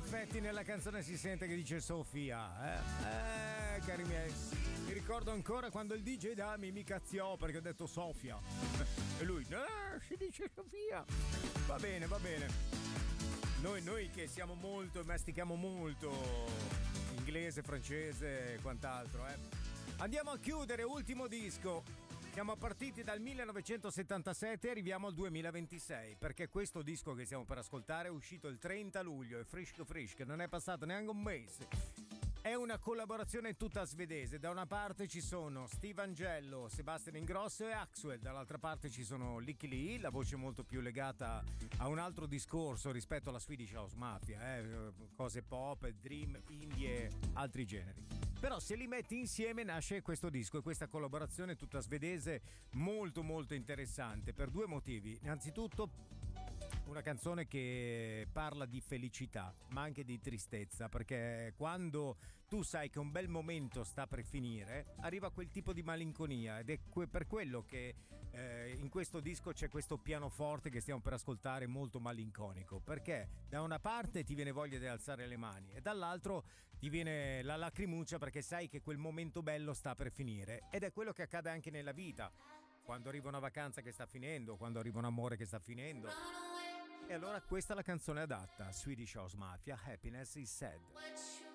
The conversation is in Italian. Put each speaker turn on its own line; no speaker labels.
effetti nella canzone si sente che dice Sofia, cari miei. Mi ricordo ancora quando il DJ Dami mi cazziò perché ho detto Sofia. E lui, si dice Sofia. Va bene, va bene. Noi che siamo molto, mastichiamo molto inglese, francese e quant'altro, Andiamo a chiudere, ultimo disco. Siamo partiti dal 1977 e arriviamo al 2026, perché questo disco che stiamo per ascoltare è uscito il 30 luglio, è fresco, non è passato neanche un mese. È una collaborazione tutta svedese. Da una parte ci sono Steve Angello, Sebastian Ingrosso e Axwell, dall'altra parte ci sono Licky Lee, la voce molto più legata a un altro discorso rispetto alla Swedish House Mafia, cose pop, dream, indie, altri generi. Però se li metti insieme nasce questo disco e questa collaborazione tutta svedese molto molto interessante per due motivi. Innanzitutto una canzone che parla di felicità ma anche di tristezza, perché quando tu sai che un bel momento sta per finire arriva quel tipo di malinconia ed è per quello che in questo disco c'è questo pianoforte che stiamo per ascoltare molto malinconico, perché da una parte ti viene voglia di alzare le mani e dall'altro ti viene la lacrimuccia perché sai che quel momento bello sta per finire, ed è quello che accade anche nella vita quando arriva una vacanza che sta finendo, quando arriva un amore che sta finendo. E allora questa è la canzone adatta, Swedish House Mafia, Happiness is Sad.